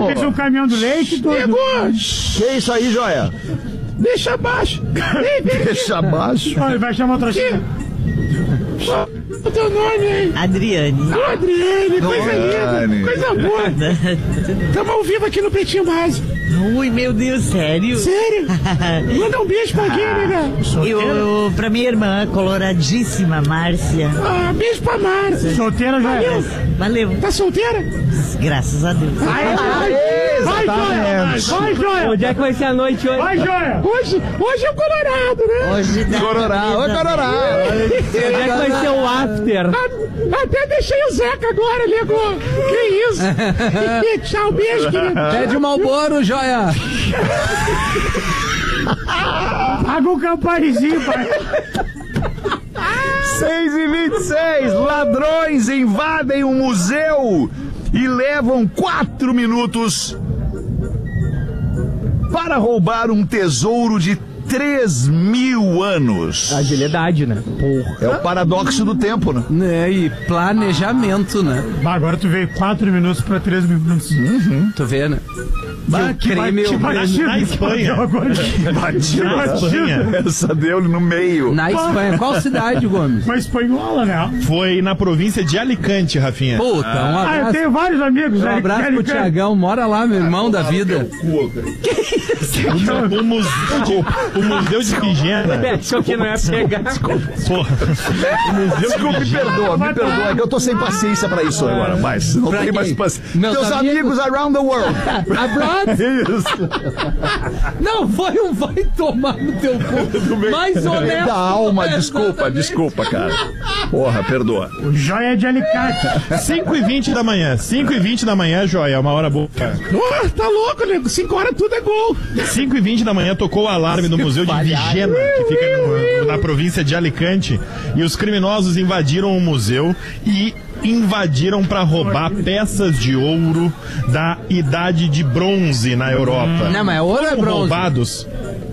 Fez um caminhão do leite e tudo. Que é isso aí, Joia? Deixa abaixo. Deixa abaixo. Ele vai chamar outra coisa. O teu nome, hein? Adriane. Adriane, coisa linda. Coisa boa. Estamos ao vivo aqui no Pretinho Básico. Ui, meu Deus, sério? Sério? Manda um beijo pra quem, amiga? Eu, pra minha irmã, coloradíssima, Márcia. Ah, beijo pra Márcia. Solteira já é. Valeu. Tá solteira? Graças a Deus. Vai, Joia! Vai, Joia! Onde é que vai ser a noite hoje? Vai, Joia! Hoje é o Colorado, né? Hoje dá. Cororá, oi, Cororá. Onde é que vai ser o after? Até deixei o Zeca agora, nego. Que isso? Tchau, beijo, querido. Pede um Malboro, Joia. Paga um camparizinho, pai. 6h26, ladrões invadem um museu e levam 4 minutos para roubar um tesouro de 3.000 anos. Agilidade, né? É o paradoxo do tempo, né? Né, e planejamento, né? Bah, agora tu veio 4 minutos pra 3 minutos. Tu vê, né? Na Espanha. Essa deu-lhe no meio. Na Espanha. Qual cidade, Gomes? Uma espanhola, né? Foi na província de Alicante, Rafinha. Puta, um Eu abraço. tenho vários amigos. Um abraço pro Tiagão, mora lá, meu irmão da vida. O Museu de Pigena. Achou que não ia pegar. Porra. Desculpa, me perdoa, é que eu tô sem paciência pra isso agora, mas não Pra tem mais quem? paciência. Meus Teus amigos around the world. Abroad? Isso. Não, vai tomar no teu cu. Mais honesto. Da alma, desculpa, cara. Porra, perdoa. O Joia é de Alicante. 5h20 da manhã. 5h20 da manhã, Joia. É uma hora boa. Tá louco, nego. 5 horas tudo é gol. 5h20 da manhã tocou o alarme no Museu de Vigena, que fica na província de Alicante, e os criminosos invadiram o museu e invadiram para roubar peças de ouro da Idade de Bronze na Europa. Não, mas ouro é bronze. Roubados.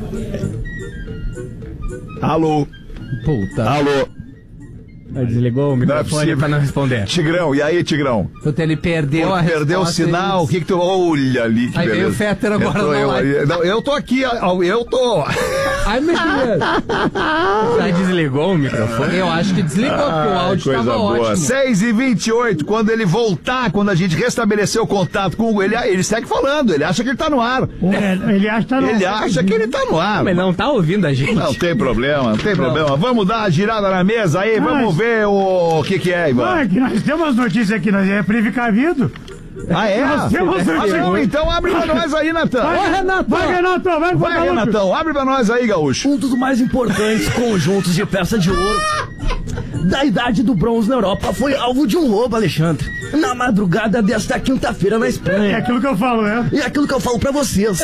Alô? Puta. Alô? Desligou o microfone pra não responder. Tigrão, e aí, Tigrão? Puta, ele perdeu a resposta. Perdeu o sinal, o que tu... Olha ali, que Aí beleza. veio o Fetter agora Entrou na live. Não, eu tô aqui, eu tô... Ai, meu Deus. Já desligou o microfone? Eu acho que desligou, porque o áudio coisa tava boa. ótimo. 6h28, quando ele voltar, quando a gente restabelecer o contato com ele segue falando, ele acha que ele tá no ar. Ele acha que tá no ar. Ele acha que ele tá no ar. Mas não tá ouvindo a gente. Não tem problema, não tem problema. Vamos dar a girada na mesa aí, vamos ver o que é, Ivan. Ah, que nós temos notícia aqui, nós é precavido. Ah, é? Nós temos notícia. Então abre pra nós aí, Natan. Vai, Renato, Vai, Renatão, abre pra nós aí, Gaúcho. Um dos mais importantes conjuntos de peça de ouro da Idade do Bronze na Europa foi alvo de um roubo, Alexandre. Na madrugada desta quinta-feira na É Espanha. aquilo que eu falo, né? E é aquilo que eu falo pra vocês.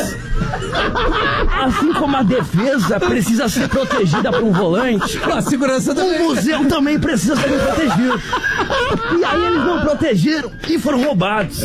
Assim como a defesa precisa ser protegida por um volante, A segurança do o museu também precisa ser protegido. E aí eles não protegeram e foram roubados.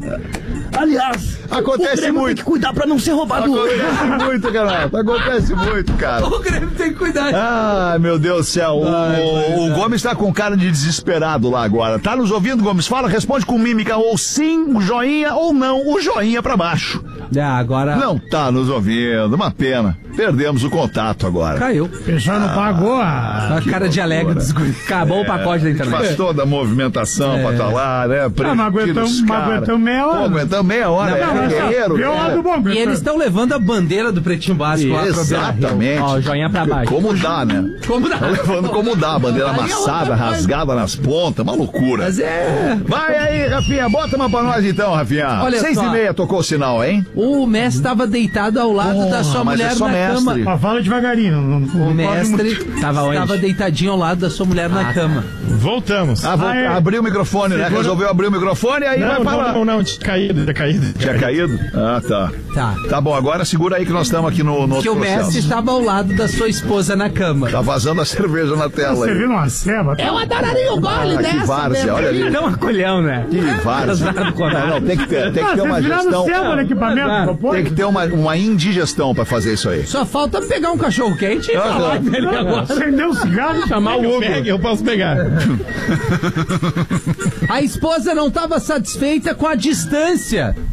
Aliás, Acontece o Grêmio muito. tem que cuidar pra não ser roubado hoje. Acontece muito, Renato. Acontece muito, cara. O Grêmio tem que cuidar. Ai, meu Deus do céu. O Gomes tá com cara de desesperado lá agora. Tá nos ouvindo, Gomes? Fala, responde com mímica ou sim, o joinha ou não, o joinha pra baixo. Agora Não tá nos ouvindo, uma pena. Perdemos o contato agora. caiu. O pessoal não pagou A cara de alegre dos guris. Acabou o pacote da internet. Faz toda a movimentação pra tá lá, né? mas aguentamos meia hora. Pô, aguentamos meia hora. Não, É guerreiro, Viu o né? lado bom, E eles estão levando a bandeira do Pretinho Básico lá pra Exatamente. Ó, joinha pra baixo. Como dá, né? Como dá? Tá levando como dá, a bandeira amassada, rasgada nas pontas, uma loucura. Mas Vai aí, Rafinha, bota uma pra nós então, Rafinha. Olha 6h30 tocou o sinal, hein? o mestre estava deitado ao lado da sua mas é mulher só na mestre. cama. Ó, fala devagarinho. O mestre Tava onde? estava deitadinho ao lado da sua mulher na cama. Voltamos. Abriu o microfone, né? Resolveu abrir o microfone, aí vai falar. Não, tinha caído. Tinha caído? Ah, tá. Tá. Tá bom, agora segura aí que nós estamos aqui no Que outro o mestre processo. estava ao lado da sua esposa na cama. Tá vazando a cerveja na tela Você aí. viu uma ceba? Eu adoraria o gole Ah, que dessa. várzea, olha ali. Dá um acolhão, né? Que várzea. Não, tem que ter uma Vocês viraram gestão. ceba no equipamento, não pode? Tem que ter uma indigestão pra fazer isso aí. Só falta pegar um cachorro quente e falar dele agora. Acendeu o cigarro. Chamar o Hugo. Eu posso pegar. A esposa não estava satisfeita com a distância